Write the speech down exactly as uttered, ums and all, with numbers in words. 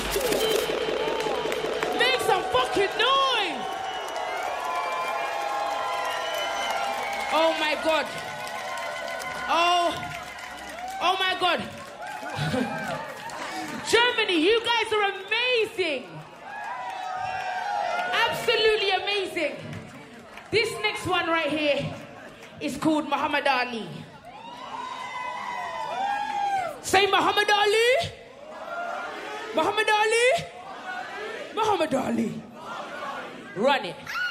Make some fucking noise! Oh my God. Oh, oh my God. Germany, you guys are amazing. Absolutely amazing. This next one right here is called Muhammad Ali. Say Muhammad Ali. Muhammad Ali. Muhammad Ali. Run it.